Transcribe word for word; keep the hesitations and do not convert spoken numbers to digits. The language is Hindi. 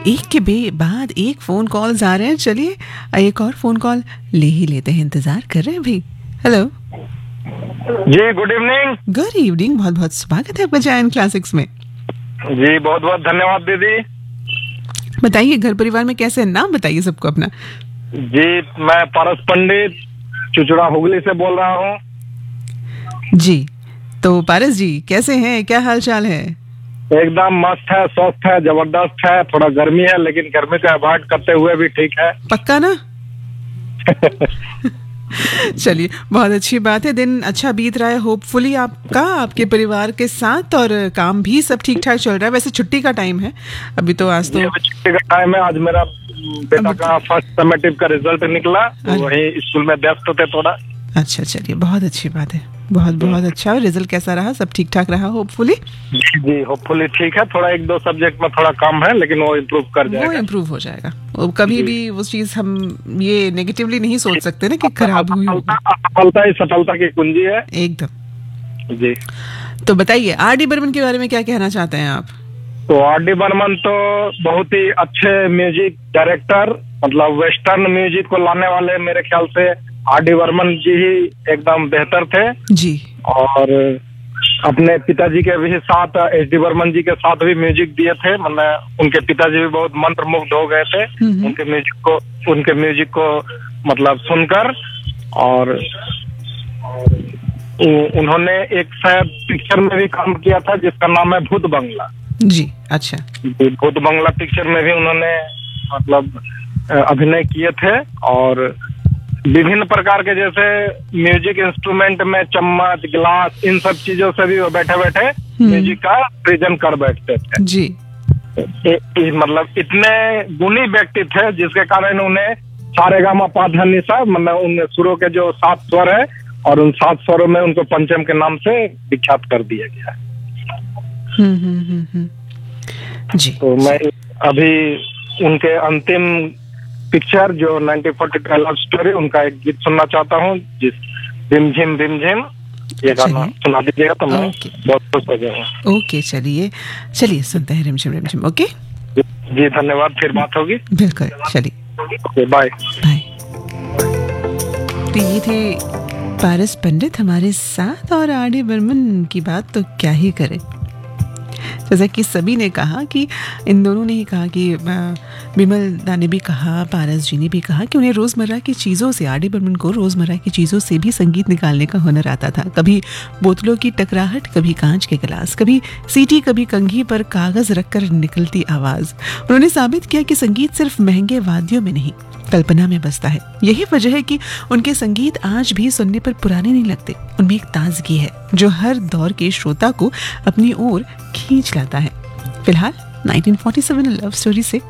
एक के बे बाद एक फोन कॉल्स आ रहे हैं। चलिए एक और फोन कॉल ले ही लेते हैं, इंतजार कर रहे हैं भाई। हेलो जी, गुड इवनिंग। गुड इवनिंग, बहुत बहुत स्वागत है आपका जायन क्लासिक्स में। जी, बहुत बहुत धन्यवाद दीदी। बताइए घर परिवार में कैसे हैं? नाम बताइए सबको अपना। जी, मैं पारस पंडित चुचुड़ा हुगली से बोल रहा हूँ। जी, तो पारस जी कैसे हैं, क्या हाल चाल है? एकदम मस्त है, स्वस्थ है, जबरदस्त है। थोड़ा गर्मी है लेकिन गर्मी का अवॉइड करते हुए भी ठीक है। पक्का ना? चलिए बहुत अच्छी बात है, दिन अच्छा बीत रहा है होपफुली आपका, आपके परिवार के साथ, और काम भी सब ठीक ठाक चल रहा है। वैसे छुट्टी का टाइम है अभी तो, आज तो छुट्टी का टाइम है। आज मेरा बेटा का फर्स्ट समेटिव का रिजल्ट निकला, तो वही स्कूल में व्यस्त थे थोड़ा। अच्छा, चलिए बहुत अच्छी बात है, बहुत बहुत अच्छा। रिजल्ट कैसा रहा? सब ठीक ठाक रहा होपफुली? जी जी, होपफुली ठीक है। थोड़ा एक दो सब्जेक्ट में थोड़ा कम है लेकिन वो इम्प्रूव कर जाएगा। वो इम्प्रूव हो जाएगा। वो कभी भी वो चीज हम ये नेगेटिवली नहीं सोच सकते ना कि खराब हुई होगी। सफलता ही सफलता की कुंजी है एकदम। जी। तो बताइए आर डी बर्मन के बारे में क्या कहना चाहते हैं आप? तो आर डी बर्मन तो बहुत ही अच्छे म्यूजिक डायरेक्टर, मतलब वेस्टर्न म्यूजिक को लाने वाले मेरे ख्याल से आर डी बर्मन जी ही एकदम बेहतर थे जी। और अपने पिताजी के भी साथ, एच डी बर्मन जी के साथ भी म्यूजिक दिए थे। मतलब उनके पिताजी भी बहुत मंत्रमुग्ध हो गए थे उनके म्यूजिक को उनके म्यूजिक को मतलब सुनकर। और उन्होंने एक शायद पिक्चर में भी काम किया था जिसका नाम है भूत बंगला। जी, अच्छा। भूत बंगला पिक्चर में भी उन्होंने मतलब अभिनय किए थे। और विभिन्न प्रकार के जैसे म्यूजिक इंस्ट्रूमेंट में चम्मच, गिलास, इन सब चीजों से भी वो बैठे बैठे म्यूजिक का सृजन कर बैठते थे जी। ए, ए, मतलब इतने गुणी व्यक्ति थे जिसके कारण उन्हें सारेगामा पा धा नि सा, मतलब उन सुरों के जो सात स्वर है और उन सात स्वरों में उनको पंचम के नाम से विख्यात कर दिया गया है। हम्म हम्म हम्म जी। तो मैं अभी उनके अंतिम पिक्चर जो nineteen forty two love story, उनका एक गीत सुनना चाहता हूँ, जिस रिम झिम रिम झिम, ये गाना सुना दीजिएगा तो मैं बहुत खुश हो जाऊंगा। ओके, चलिए चलिए सुनते हैं रिम झिम रिम झिम। ओके जी, धन्यवाद, फिर बात होगी। बिल्कुल, चलिए बाय बाय। तो ये थे पारस पंडित हमारे साथ, और आर डी बर्मन की बात तो क्या ही करें। जैसा कि सभी ने कहा कि इन दोनों ने ही कहा कि बिमल दा ने भी कहा, पारस जी ने भी कहा कि उन्हें रोज़मर्रा की चीज़ों से, आर डी बर्मन को रोज़मर्रा की चीज़ों से भी संगीत निकालने का हुनर आता था। कभी बोतलों की टकराहट, कभी कांच के गिलास, कभी सीटी, कभी कंघी पर कागज़ रखकर निकलती आवाज़। उन्होंने साबित किया कि संगीत सिर्फ महंगे वाद्यों में नहीं, कल्पना में बसता है। यही वजह है कि उनके संगीत आज भी सुनने पर पुराने नहीं लगते। उनमें एक ताजगी है जो हर दौर के श्रोता को अपनी ओर खींच लाता है। फिलहाल nineteen forty seven love story से